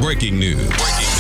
Breaking news.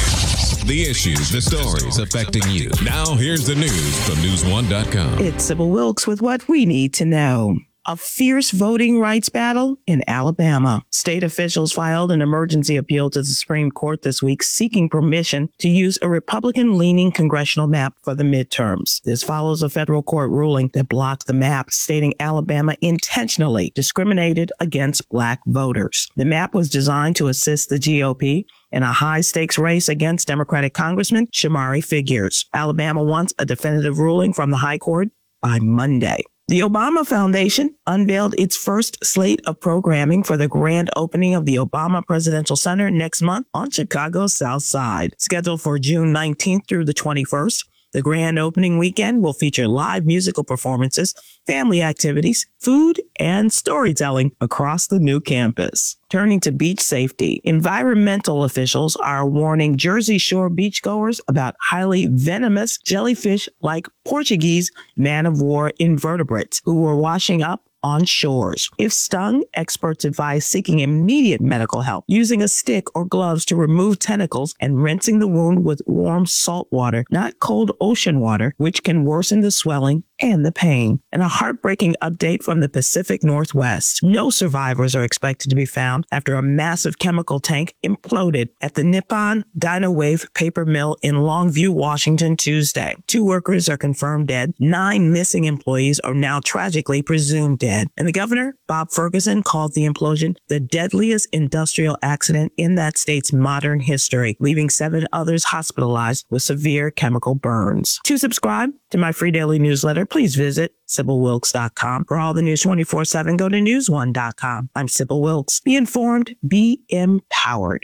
The issues, the stories affecting you. Now, here's the news from News1.com. It's Sybil Wilkes with what we need to know. A fierce voting rights battle in Alabama. State officials filed an emergency appeal to the Supreme Court this week seeking permission to use a Republican-leaning congressional map for the midterms. This follows a federal court ruling that blocked the map, stating Alabama intentionally discriminated against Black voters. The map was designed to assist the GOP in a high-stakes race against Democratic Congressman Shamari Figures. Alabama wants a definitive ruling from the High Court by Monday. The Obama Foundation unveiled its first slate of programming for the grand opening of the Obama Presidential Center next month on Chicago's South Side. Scheduled for June 19th through the 21st, the grand opening weekend will feature live musical performances, family activities, food, and storytelling across the new campus. Turning to beach safety, environmental officials are warning Jersey Shore beachgoers about highly venomous jellyfish like Portuguese man-of-war invertebrates who were washing up on shores. If stung, experts advise seeking immediate medical help, using a stick or gloves to remove tentacles, and rinsing the wound with warm salt water, not cold ocean water, which can worsen the swelling and the pain. And a heartbreaking update from the Pacific Northwest. No survivors are expected to be found after a massive chemical tank imploded at the Nippon Dynawave paper mill in Longview, Washington, Tuesday. 2 workers are confirmed dead. 9 missing employees are now tragically presumed dead. And the governor, Bob Ferguson, called the implosion the deadliest industrial accident in that state's modern history, leaving 7 others hospitalized with severe chemical burns. To subscribe to my free daily newsletter, please visit SybilWilkes.com. For all the news 24/7, go to News1.com. I'm Sybil Wilkes. Be informed, be empowered.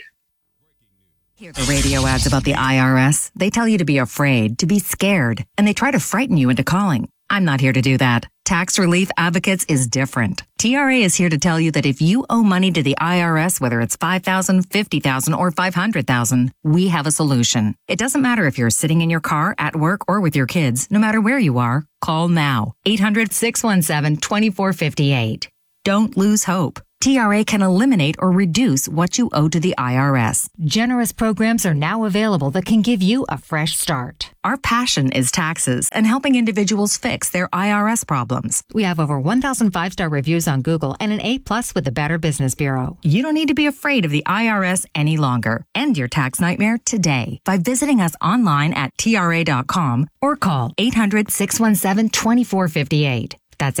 Hear the radio ads about the IRS. They tell you to be afraid, to be scared, and they try to frighten you into calling. I'm not here to do that. Tax Relief Advocates is different. TRA is here to tell you that if you owe money to the IRS, whether it's $5,000, $50,000, or $500,000, we have a solution. It doesn't matter if you're sitting in your car, at work, or with your kids. No matter where you are, call now. 800-617-2458. Don't lose hope. TRA can eliminate or reduce what you owe to the IRS. Generous programs are now available that can give you a fresh start. Our passion is taxes and helping individuals fix their IRS problems. We have over 1,000 5-star reviews on Google and an A+ with the Better Business Bureau. You don't need to be afraid of the IRS any longer. End your tax nightmare today by visiting us online at TRA.com or call 800-617-2458. That's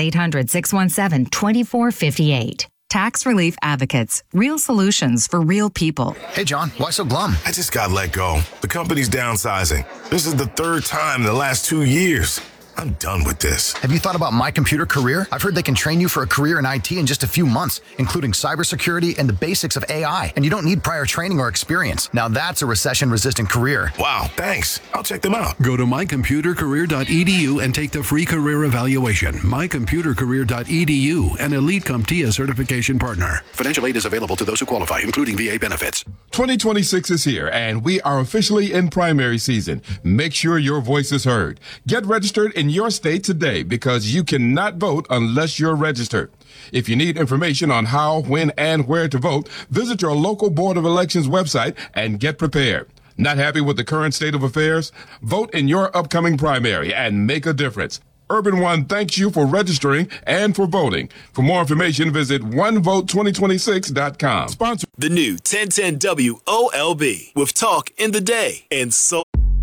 800-617-2458. Tax Relief Advocates. Real solutions for real people. Hey, John, why so glum? I just got let go. The company's downsizing. This is the 3rd time in the last 2 years. I'm done with this. Have you thought about My Computer Career? I've heard they can train you for a career in IT in just a few months, including cybersecurity and the basics of AI. And you don't need prior training or experience. Now that's a recession-resistant career. Wow, thanks. I'll check them out. Go to mycomputercareer.edu and take the free career evaluation. Mycomputercareer.edu, an Elite CompTIA certification partner. Financial aid is available to those who qualify, including VA benefits. 2026 is here, and we are officially in primary season. Make sure your voice is heard. Get registered in your state today because you cannot vote unless you're registered. If you need information on how, when, and where to vote, visit your local Board of Elections website and get prepared. Not happy with the current state of affairs? Vote in your upcoming primary and make a difference. Urban One thanks you for registering and for voting. For more information, visit onevote2026.com. Sponsor the new 1010 WOLB with Talk in the Day and so.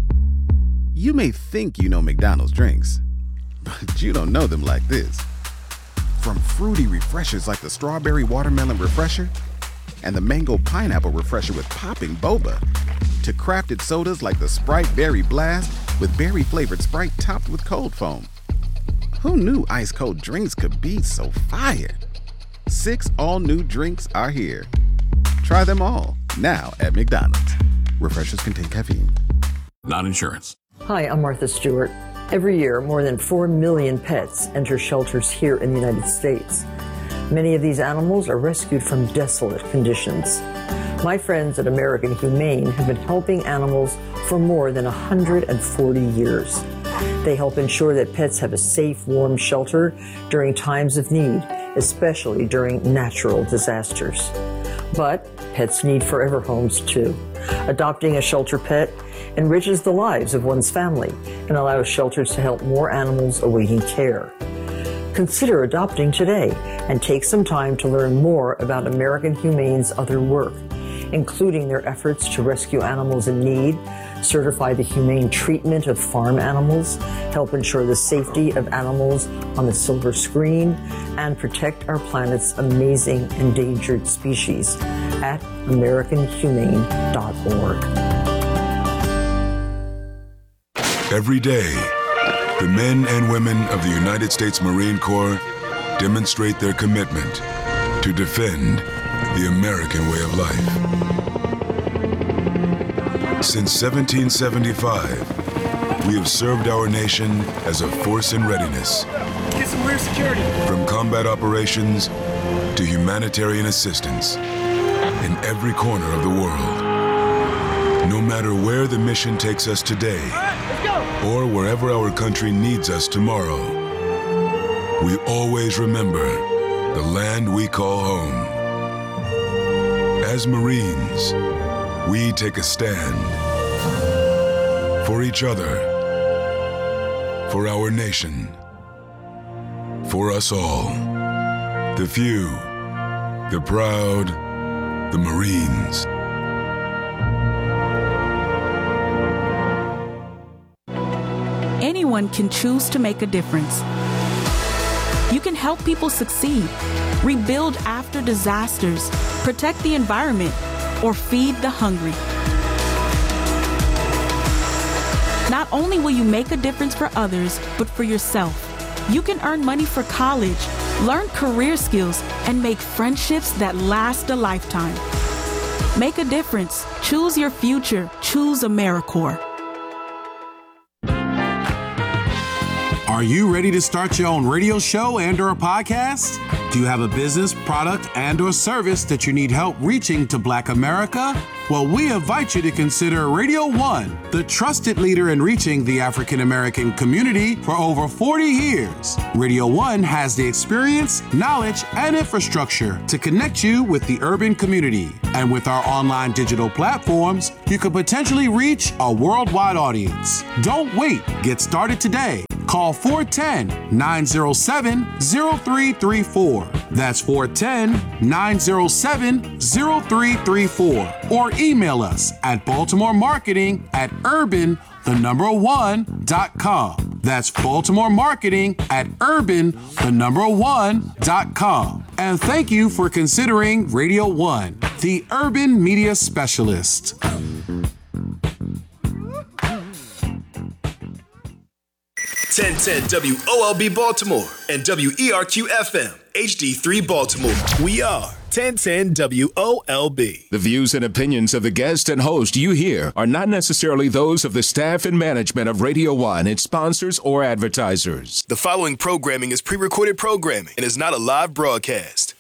You may think you know McDonald's drinks, but you don't know them like this. From fruity refreshers like the Strawberry Watermelon Refresher and the Mango Pineapple Refresher with popping boba, to crafted sodas like the Sprite Berry Blast with berry-flavored Sprite topped with cold foam. Who knew ice-cold drinks could be so fire? 6 all-new drinks are here. Try them all, now at McDonald's. Refreshers contain caffeine. Not insurance. Hi, I'm Martha Stewart. Every year, more than 4 million pets enter shelters here in the United States. Many of these animals are rescued from desolate conditions. My friends at American Humane have been helping animals for more than 140 years. They help ensure that pets have a safe, warm shelter during times of need, especially during natural disasters. But pets need forever homes too. Adopting a shelter pet enriches the lives of one's family and allows shelters to help more animals awaiting care. Consider adopting today and take some time to learn more about American Humane's other work, including their efforts to rescue animals in need, certify the humane treatment of farm animals, help ensure the safety of animals on the silver screen, and protect our planet's amazing endangered species at AmericanHumane.org. Every day, the men and women of the United States Marine Corps demonstrate their commitment to defend the American way of life. Since 1775, we have served our nation as a force in readiness. Get some rear security. From combat operations to humanitarian assistance in every corner of the world. No matter where the mission takes us today, or wherever our country needs us tomorrow, we always remember the land we call home. As Marines, we take a stand for each other, for our nation, for us all. The few, the proud, the Marines. Anyone can choose to make a difference. You can help people succeed, rebuild after disasters, protect the environment, or feed the hungry. Not only will you make a difference for others, but for yourself. You can earn money for college, learn career skills, and make friendships that last a lifetime. Make a difference. Choose your future. Choose AmeriCorps. Are you ready to start your own radio show and/or a podcast? Do you have a business, product, and/or service that you need help reaching to Black America? Well, we invite you to consider Radio One, the trusted leader in reaching the African American community for over 40 years. Radio One has the experience, knowledge, and infrastructure to connect you with the urban community. And with our online digital platforms, you could potentially reach a worldwide audience. Don't wait. Get started today. Call 410-907-0334. That's 410-907-0334. Or email us at baltimoremarketing@urban1.com. That's baltimoremarketing@urban1.com. And thank you for considering Radio One, the urban media specialist. 1010 WOLB Baltimore and WERQ FM HD3 Baltimore. We are 1010 WOLB. The views and opinions of the guest and host you hear are not necessarily those of the staff and management of Radio One, its sponsors, or advertisers. The following programming is pre-recorded programming and is not a live broadcast.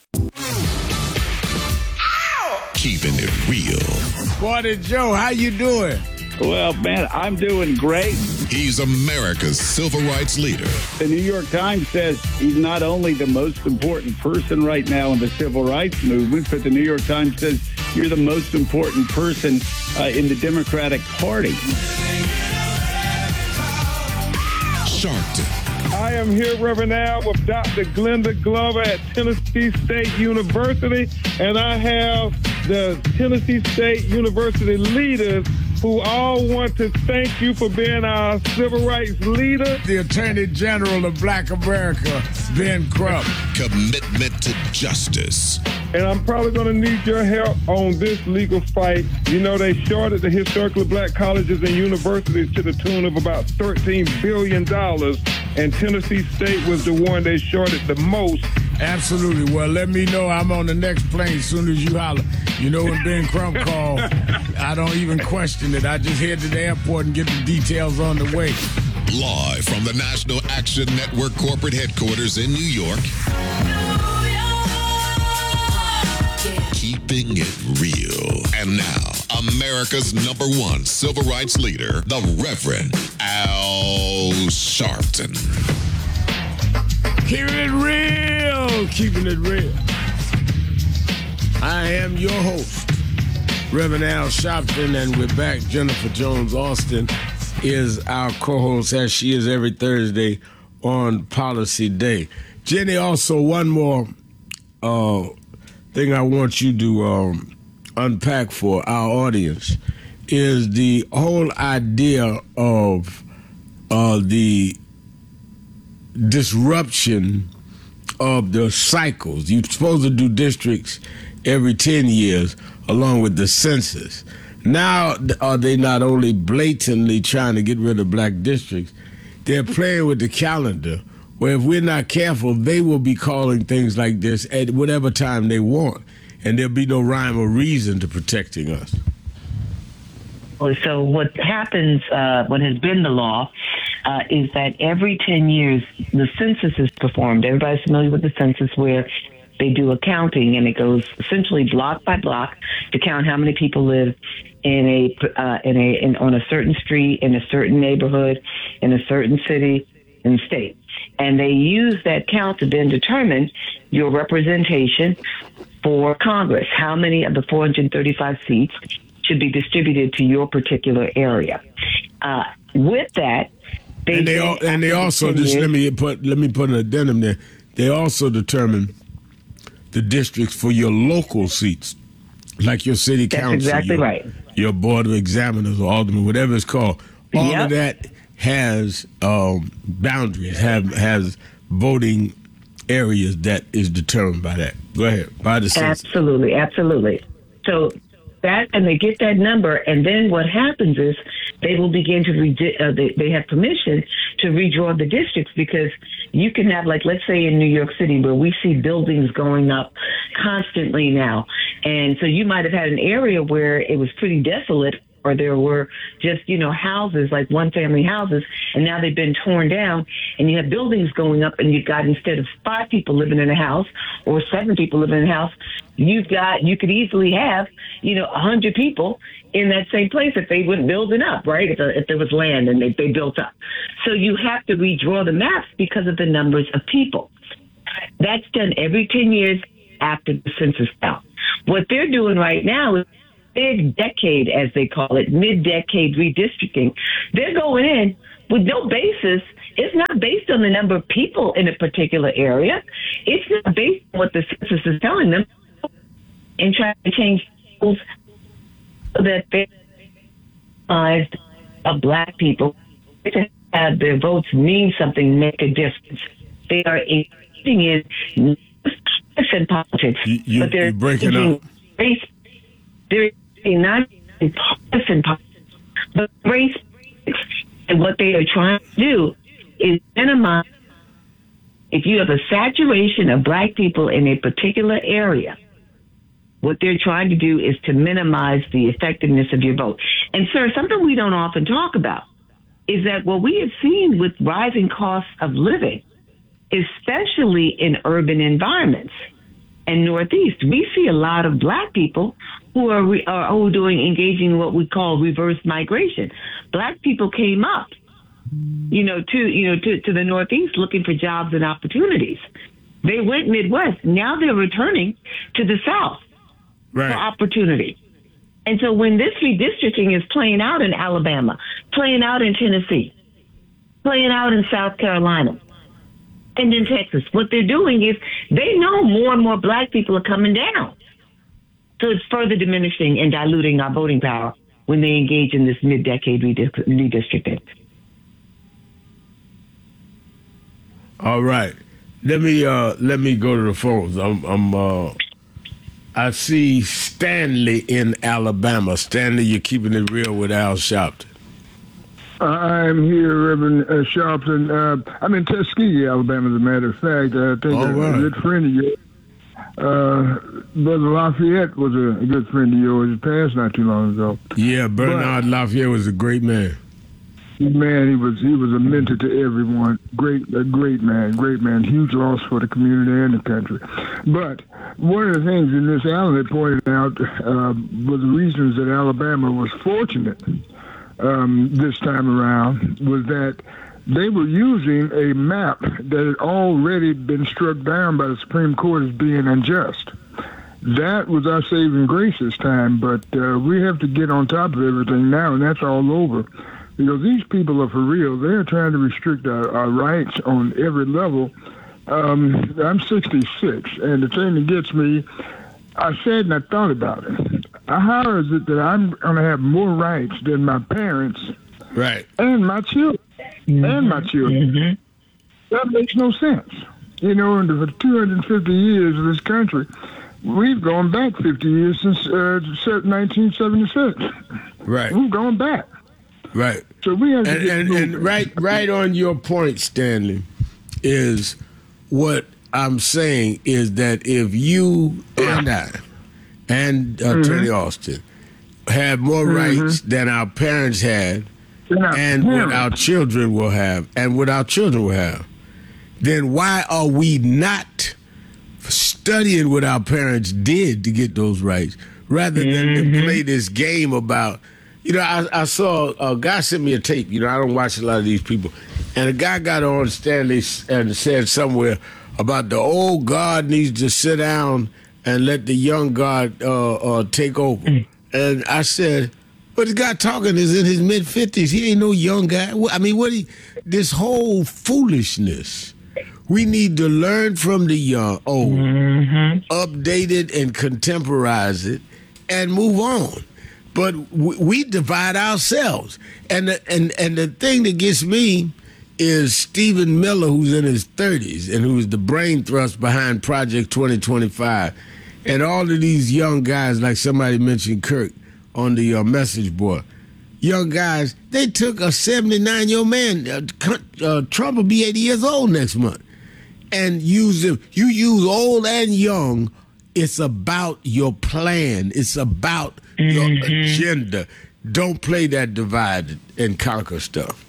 Keeping it real. Squatty Joe, how you doing? Well, man, I'm doing great. He's America's civil rights leader. The New York Times says he's not only the most important person right now in the civil rights movement, but the New York Times says you're the most important person in the Democratic Party. Sharpton. I am here, Reverend Al, with Dr. Glenda Glover at Tennessee State University, and I have the Tennessee State University leaders who all want to thank you for being our civil rights leader. The Attorney General of Black America, Ben Crump. Commitment to justice. And I'm probably going to need your help on this legal fight. You know, they shorted the historically black colleges and universities to the tune of about $13 billion, and Tennessee State was the one they shorted the most. Absolutely. Well, let me know. I'm on the next plane as soon as you holler. You know, when Ben Crump called, I don't even question it. I just head to the airport and get the details on the way. Live from the National Action Network corporate headquarters in New York. Keeping it real. And now, America's #1 civil rights leader, the Reverend Al Sharpton. Keeping it real. Keeping it real. I am your host, Reverend Al Sharpton, and we're back. Jennifer Jones Austin is our co-host, as she is every Thursday on Policy Day. Jenny, also one more thing I want you to unpack for our audience is the whole idea of the disruption of the cycles. You're supposed to do districts every 10 years along with the census. Now are they not only blatantly trying to get rid of black districts, they're playing with the calendar where if we're not careful, they will be calling things like this at whatever time they want, and there'll be no rhyme or reason to protecting us. So what happens, what has been the law, is that every 10 years, the census is performed. Everybody's familiar with the census, where they do a counting, and it goes essentially block by block to count how many people live on a certain street, in a certain neighborhood, in a certain city and state. And they use that count to then determine your representation for Congress. How many of the 435 seats should be distributed to your particular area? With that, they also just let me put an addendum there. They also determine the districts for your local seats, like your city council. That's exactly right. Your board of examiners or aldermen, whatever it's called. All of that has boundaries, has voting areas that is determined by that. Go ahead. By the census. Absolutely. So that, and they get that number, and then what happens is they will begin to they have permission to redraw the districts, because you can have, like, let's say in New York City, where we see buildings going up constantly now, and so you might have had an area where it was pretty desolate, or there were just, houses, like one-family houses, and now they've been torn down, and you have buildings going up, and you've got, instead of 5 people living in a house or 7 people living in a house, you could easily have, 100 people in that same place if they went building up, right? If there was land and they built up. So you have to redraw the maps because of the numbers of people. That's done every 10 years after the census count. What they're doing right now is mid-decade, as they call it, mid-decade redistricting. They're going in with no basis. It's not based on the number of people in a particular area. It's not based on what the census is telling them, and trying to change rules so that they of black people to have their votes mean something, make a difference. They are engaging in partisan politics, but they're breaking up. They're not in partisan politics, but race politics. And what they are trying to do is minimize. If you have a saturation of black people in a particular area, what they're trying to do is to minimize the effectiveness of your vote. And, sir, something we don't often talk about is that what we have seen with rising costs of living, especially in urban environments and Northeast, we see a lot of black people who are engaging in what we call reverse migration. Black people came up, to the Northeast looking for jobs and opportunities. They went Midwest. Now they're returning to the South for opportunity. And so when this redistricting is playing out in Alabama, playing out in Tennessee, playing out in South Carolina, and in Texas, what they're doing is they know more and more black people are coming down. So it's further diminishing and diluting our voting power when they engage in this mid-decade redistricting. All right. Let me go to the phones. I see Stanley in Alabama. Stanley, you're keeping it real with Al Sharpton. I'm here, Reverend Sharpton. I'm in Tuskegee, Alabama, as a matter of fact. I think a good friend of yours, Brother Lafayette, was a good friend of yours. He passed not too long ago. Yeah, Bernard Lafayette was a great man. Man, he was a mentor to everyone. A great man. Huge loss for the community and the country. But one of the things in this Alan had pointed out was the reasons that Alabama was fortunate this time around was that they were using a map that had already been struck down by the Supreme Court as being unjust. That was our saving grace this time, but we have to get on top of everything now, and that's all over. Because these people are for real. They're trying to restrict our rights on every level. I'm 66, and the thing that gets me, I said and I thought about it. How is it that I'm going to have more rights than my parents and my children? That makes no sense. You know, and for 250 years of this country, we've gone back 50 years since 1976. Right. We've gone back. Right. So we have to and right on your point, Stanley, is what I'm saying is that if you and I and Attorney Austin have more rights than our parents had and what our children will have, then why are we not studying what our parents did to get those rights rather than to play this game about, you know, I saw a guy sent me a tape. You know, I don't watch a lot of these people. And a guy got on Stanley and said somewhere about the old guard needs to sit down and let the young guard take over. And I said, but the guy talking is in his mid-50s. He ain't no young guy. I mean, this whole foolishness. We need to learn from the old, update it and contemporize it, and move on. But we divide ourselves. And the thing that gets me is Stephen Miller, who's in his 30s and who's the brain thrust behind Project 2025. And all of these young guys, like somebody mentioned Kirk on the message board, young guys, they took a 79-year-old man. Trump will be 80 years old next month. And use them. You use old and young. It's about your plan. It's about your agenda. Don't play that divide and conquer stuff.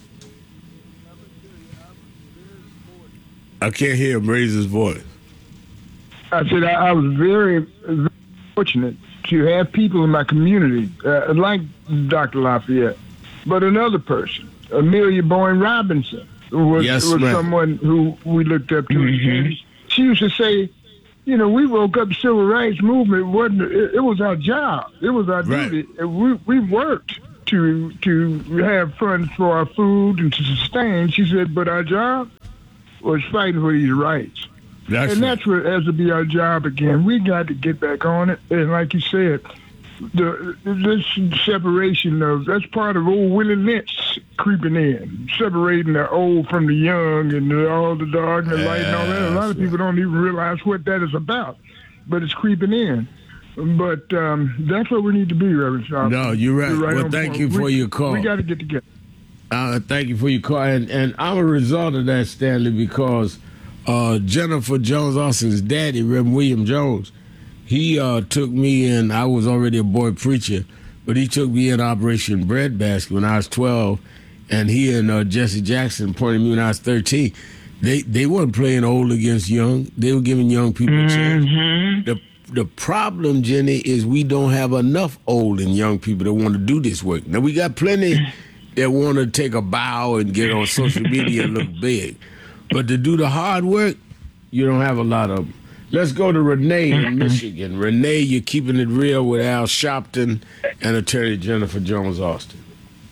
I can't hear him raise his voice. I said I was very, very fortunate to have people in my community, like Dr. Lafayette, but another person, Amelia Boyne Robinson, was someone who we looked up to. She used to say, you know, we woke up the civil rights movement. It was our job. It was our duty. And we worked to have funds for our food and to sustain. She said, but our job was fighting for these rights. That's what has to be our job again. We got to get back on it. And like you said, this separation that's part of old Willie Lynch creeping in, separating the old from the young and all the dark and the light and all that. A lot of people don't even realize what that is about, but it's creeping in. But that's what we need to be, Reverend Sharp. No, you're right. Well, thank you for your call. We got to get together. Thank you for your call. And I'm a result of that, Stanley, because Jennifer Jones Austin's daddy, Reverend William Jones, he took me in. I was already a boy preacher, but he took me in Operation Breadbasket when I was 12, and he and Jesse Jackson pointed me when I was 13. They weren't playing old against young. They were giving young people a chance. The problem, Jenny, is we don't have enough old and young people that want to do this work. Now, we got plenty that want to take a bow and get on social media and look big. But to do the hard work, you don't have a lot of them. Let's go to Renee in Michigan. Renee, you're keeping it real with Al Sharpton and Attorney Jennifer Jones Austin.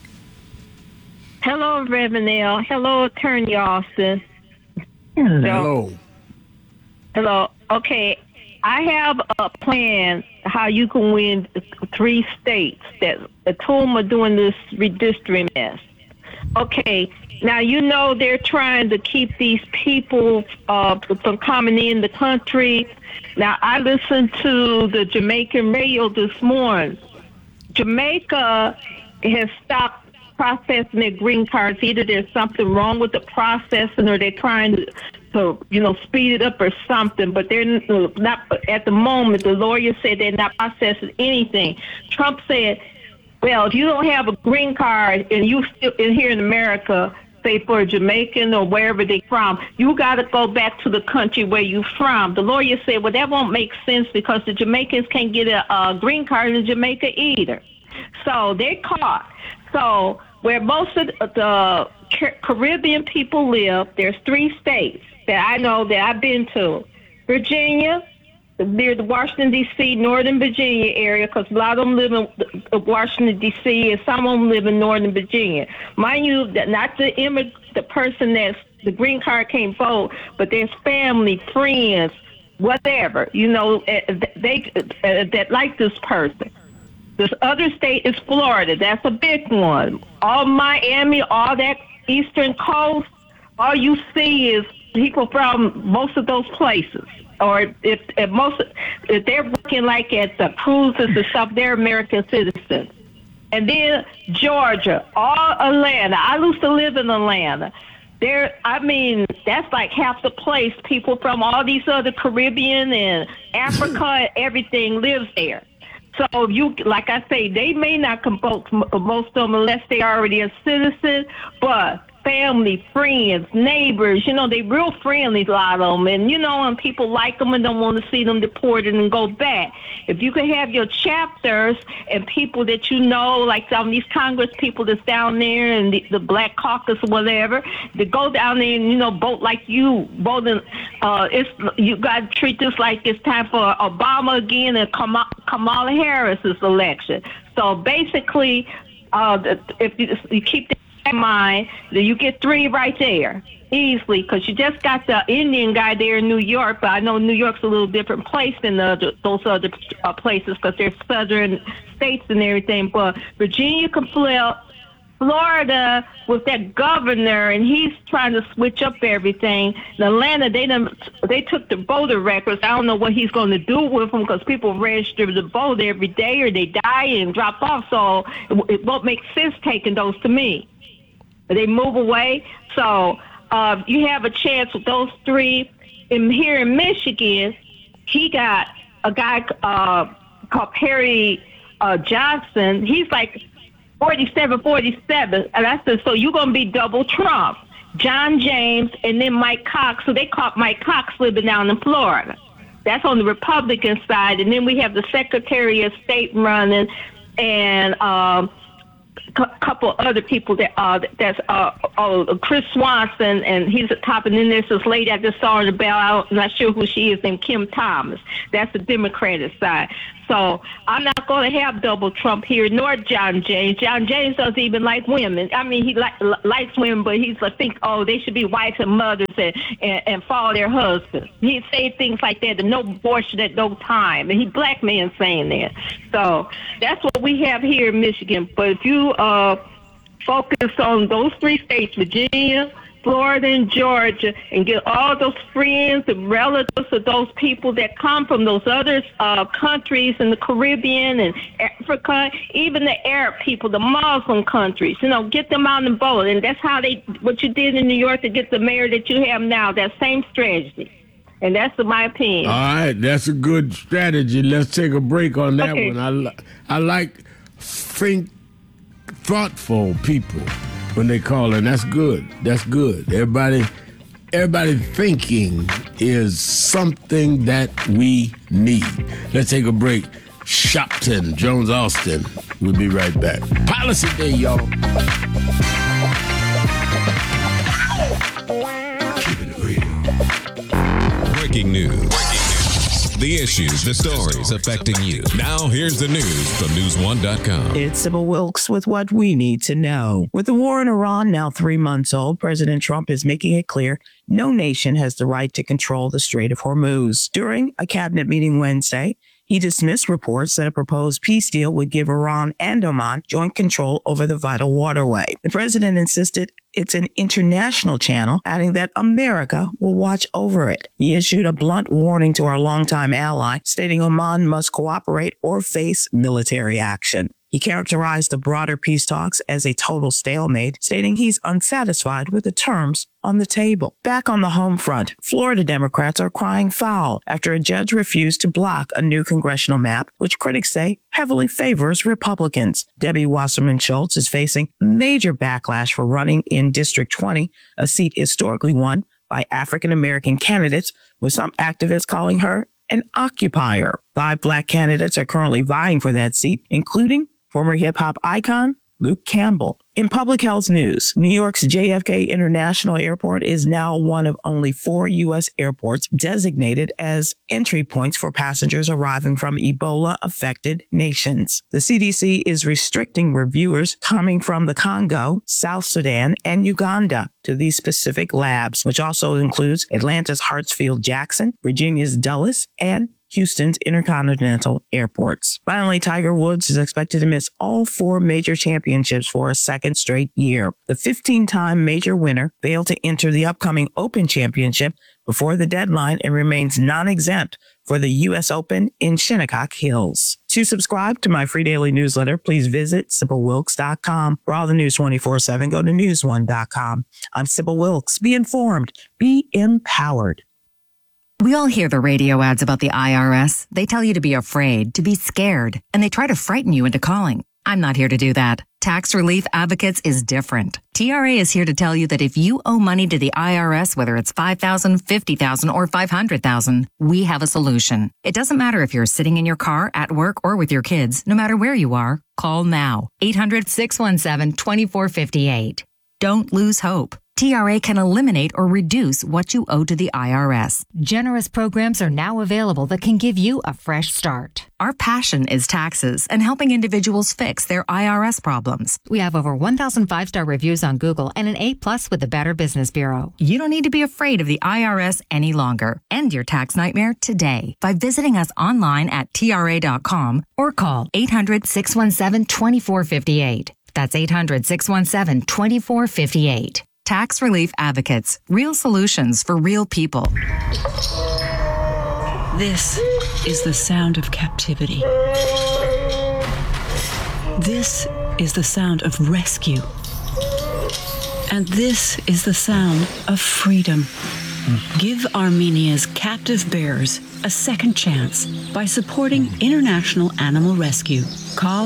Hello, Reverend Al. Hello, Attorney Austin. Hello. Hello. Okay, I have a plan how you can win 3 states that the whom are doing this redistricting mess. Okay. Now, you know they're trying to keep these people from coming in the country. Now, I listened to the Jamaican radio this morning. Jamaica has stopped processing their green cards. Either there's something wrong with the processing or they're trying to speed it up or something. But they're not, at the moment, the lawyer said they're not processing anything. Trump said, well, if you don't have a green card and you still in here in America, say for a Jamaican or wherever they're from, you got to go back to the country where you're from. The lawyer said, well, that won't make sense because the Jamaicans can't get a green card in Jamaica either. So they're caught. So where most of the Caribbean people live, there's 3 states that I know that I've been to: Virginia, near the Washington, D.C., Northern Virginia area, because a lot of them live in Washington, D.C., and some of them live in Northern Virginia. Mind you, not the person that's the green card can't vote, but there's family, friends, whatever, that like this person. This other state is Florida. That's a big one. All Miami, all that eastern coast, all you see is people from most of those places. Or if they're working like at the cruises and stuff, they're American citizens. And then Georgia, all Atlanta. I used to live in Atlanta. That's like half the place. People from all these other Caribbean and Africa, everything lives there. So like I say, they may not vote, most of them, unless they already a citizen, but family, friends, neighbors, they real friendly, a lot of them. And, and people like them and don't want to see them deported and go back. If you could have your chapters and people that like some of these Congress people that's down there and the Black Caucus or whatever, to go down there and, vote like you voting. You got to treat this like it's time for Obama again and Kamala Harris's election. So basically, if you keep that in mind, that you get 3 right there easily, because you just got the Indian guy there in New York, but I know New York's a little different place than those other places because they're southern states and everything. But Virginia can flip, Florida with that governor, and he's trying to switch up everything. In Atlanta, they took the voter records. I don't know what he's going to do with them because people register to vote every day or they die and drop off. So it won't make sense taking those to me. They move away. So you have a chance with those 3. And here in Michigan, he got a guy called Perry Johnson. He's like 47. And I said, so you're going to be double Trump. John James and then Mike Cox. So they caught Mike Cox living down in Florida. That's on the Republican side. And then we have the Secretary of State running and couple other people that's Chris Swanson, and he's at top, and then there's this lady I just saw on the bell. I'm not sure who she is, named Kim Thomas. That's the Democratic side. So I'm not going to have double Trump here, nor John James. John James doesn't even like women. I mean, he likes women, but he's they should be wives and mothers and follow their husbands. He'd say things like that, and no abortion at no time. And he's black man saying that. So that's what we have here in Michigan. But if you focus on those 3 states, Virginia, Florida, and Georgia, and get all those friends and relatives of those people that come from those other countries in the Caribbean and Africa, even the Arab people, the Muslim countries, get them out and vote. And that's what you did in New York to get the mayor that you have now, that same strategy. And that's my opinion. All right, that's a good strategy. Let's take a break on that one. I like thoughtful people when they call in. That's good. That's good. Everybody thinking is something that we need. Let's take a break. Shopton, Jones Austin. We'll be right back. Policy Day, y'all. Breaking news. The issues, the stories affecting you. Now, here's the news from News1.com. It's Sybil Wilkes with what we need to know. With the war in Iran now 3 months old, President Trump is making it clear no nation has the right to control the Strait of Hormuz. During a cabinet meeting Wednesday, he dismissed reports that a proposed peace deal would give Iran and Oman joint control over the vital waterway. The president insisted it's an international channel, adding that America will watch over it. He issued a blunt warning to our longtime ally, stating Oman must cooperate or face military action. He characterized the broader peace talks as a total stalemate, stating he's unsatisfied with the terms on the table. Back on the home front, Florida Democrats are crying foul after a judge refused to block a new congressional map, which critics say heavily favors Republicans. Debbie Wasserman Schultz is facing major backlash for running in District 20, a seat historically won by African-American candidates, with some activists calling her an occupier. 5 black candidates are currently vying for that seat, including former hip-hop icon Luke Campbell. In public health news, New York's JFK International Airport is now one of only 4 U.S. airports designated as entry points for passengers arriving from Ebola-affected nations. The CDC is restricting reviewers coming from the Congo, South Sudan, and Uganda to these specific labs, which also includes Atlanta's Hartsfield-Jackson, Virginia's Dulles, and Houston's intercontinental airports. Finally, Tiger Woods is expected to miss all 4 major championships for a second straight year. The 15-time major winner failed to enter the upcoming Open Championship before the deadline and remains non-exempt for the U.S. Open in Shinnecock Hills. To subscribe to my free daily newsletter, please visit SybilWilkes.com. For all the news 24/7, go to newsone.com. I'm Sybil Wilkes. Be informed. Be empowered. We all hear the radio ads about the IRS. They tell you to be afraid, to be scared, and they try to frighten you into calling. I'm not here to do that. Tax Relief Advocates is different. TRA is here to tell you that if you owe money to the IRS, whether it's $5,000, $50,000, or $500,000, we have a solution. It doesn't matter if you're sitting in your car, at work, or with your kids. No matter where you are, call now. 800-617-2458. Don't lose hope. TRA can eliminate or reduce what you owe to the IRS. Generous programs are now available that can give you a fresh start. Our passion is taxes and helping individuals fix their IRS problems. We have over 1,000 5-star reviews on Google and an A+ with the Better Business Bureau. You don't need to be afraid of the IRS any longer. End your tax nightmare today by visiting us online at TRA.com or call 800-617-2458. That's 800-617-2458. Tax Relief Advocates. Real solutions for real people. This is the sound of captivity. This is the sound of rescue. And this is the sound of freedom. Give Armenia's captive bears a second chance by supporting International Animal Rescue. Call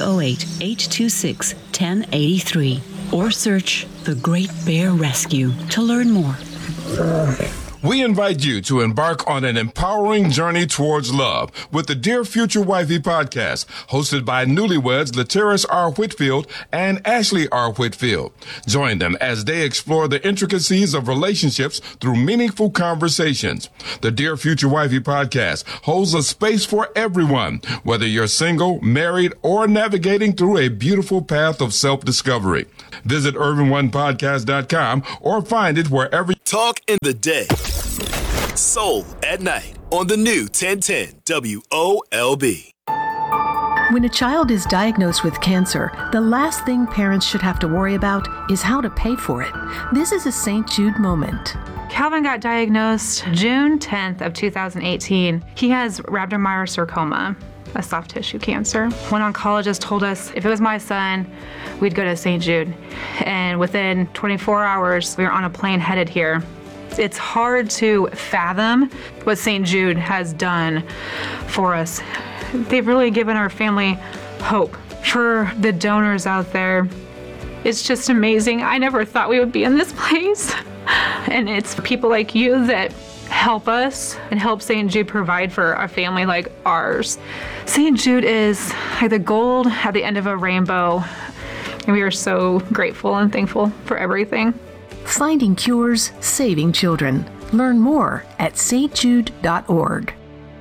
508-826-1083 or search The Great Bear Rescue to learn more. We invite you to embark on an empowering journey towards love with the Dear Future Wifey podcast, hosted by newlyweds Lateris R. Whitfield and Ashley R. Whitfield. Join them as they explore the intricacies of relationships through meaningful conversations. The Dear Future Wifey podcast holds a space for everyone, whether you're single, married, or navigating through a beautiful path of self-discovery. Visit UrbanOnePodcast.com or find it wherever. Talk in the day. Soul at night on the new 1010 WOLB. When a child is diagnosed with cancer, the last thing parents should have to worry about is how to pay for it. This is a St. Jude moment. Calvin got diagnosed June 10th of 2018. He has rhabdomyosarcoma, a soft tissue cancer. One oncologist told us if it was my son, we'd go to St. Jude. And within 24 hours, we were on a plane headed here. It's hard to fathom what St. Jude has done for us. They've really given our family hope. For the donors out there, it's just amazing. I never thought we would be in this place. And it's people like you that help us and help St. Jude provide for a family like ours. St. Jude is like the gold at the end of a rainbow, and we are so grateful and thankful for everything. Finding cures, saving children. Learn more at stjude.org.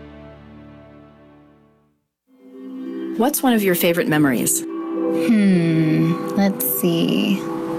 What's one of your favorite memories? Let's see.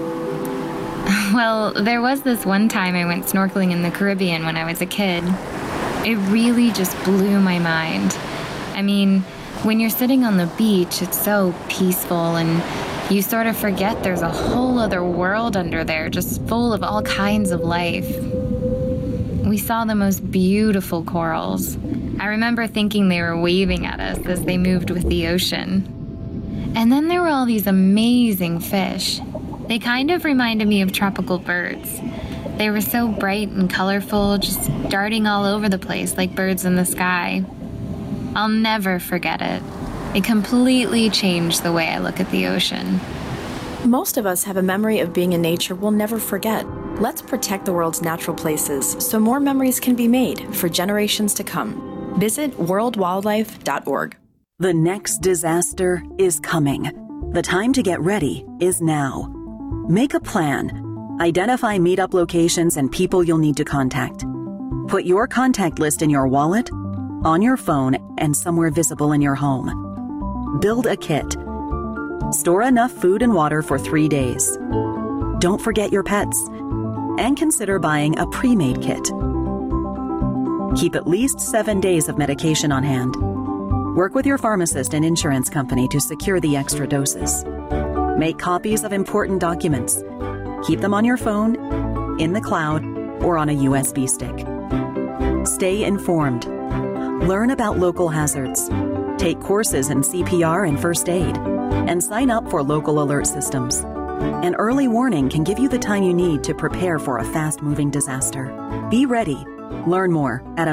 Well, there was this one time I went snorkeling in the Caribbean when I was a kid. It really just blew my mind. I mean, when you're sitting on the beach, it's so peaceful and you sort of forget there's a whole other world under there, just full of all kinds of life. We saw the most beautiful corals. I remember thinking they were waving at us as they moved with the ocean. And then there were all these amazing fish. They kind of reminded me of tropical birds. They were so bright and colorful, just darting all over the place like birds in the sky. I'll never forget it. It completely changed the way I look at the ocean. Most of us have a memory of being in nature we'll never forget. Let's protect the world's natural places so more memories can be made for generations to come. Visit worldwildlife.org. The next disaster is coming. The time to get ready is now. Make a plan. Identify meetup locations and people you'll need to contact. Put your contact list in your wallet, on your phone, and somewhere visible in your home. Build a kit. Store enough food and water for 3 days. Don't forget your pets. And consider buying a pre-made kit. Keep at least 7 days of medication on hand. Work with your pharmacist and insurance company to secure the extra doses. Make copies of important documents. Keep them on your phone, in the cloud, or on a USB stick. Stay informed. Learn about local hazards. Take courses in CPR and first aid. And sign up for local alert systems. An early warning can give you the time you need to prepare for a fast-moving disaster. Be ready. Learn more at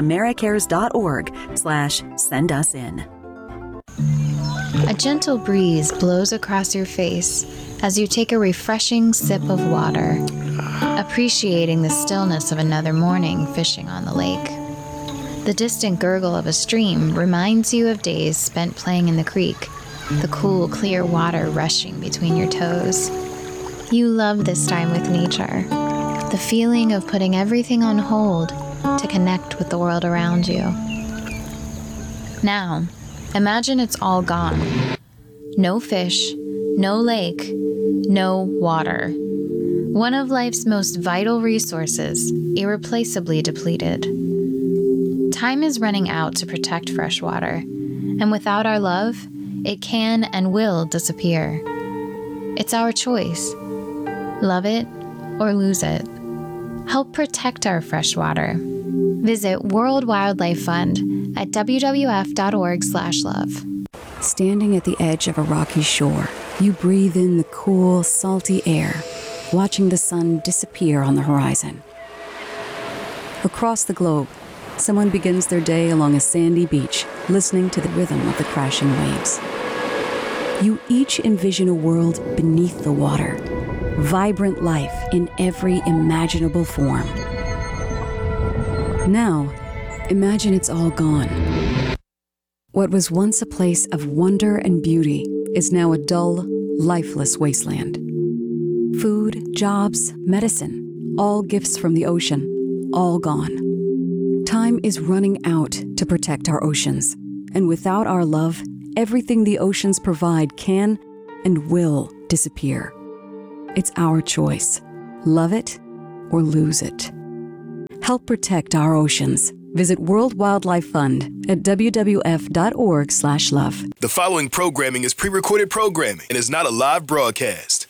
americares.org/send-us-in. A gentle breeze blows across your face as you take a refreshing sip of water, appreciating the stillness of another morning fishing on the lake. The distant gurgle of a stream reminds you of days spent playing in the creek, the cool, clear water rushing between your toes. You love this time with nature, the feeling of putting everything on hold to connect with the world around you. Now, imagine it's all gone. No fish, no lake, no water. One of life's most vital resources, irreplaceably depleted. Time is running out to protect fresh water, and without our love, it can and will disappear. It's our choice. Love it or lose it. Help protect our fresh water. Visit World Wildlife Fund at wwf.org/love. Standing at the edge of a rocky shore, you breathe in the cool, salty air, watching the sun disappear on the horizon. Across the globe, someone begins their day along a sandy beach, listening to the rhythm of the crashing waves. You each envision a world beneath the water, vibrant life in every imaginable form. Now, imagine it's all gone. What was once a place of wonder and beauty is now a dull, lifeless wasteland. Food, jobs, medicine, all gifts from the ocean, all gone. Time is running out to protect our oceans, and without our love, everything the oceans provide can and will disappear. It's our choice. Love it or lose it. Help protect our oceans. Visit World Wildlife Fund at wwf.org/love. The following programming is pre-recorded programming and is not a live broadcast.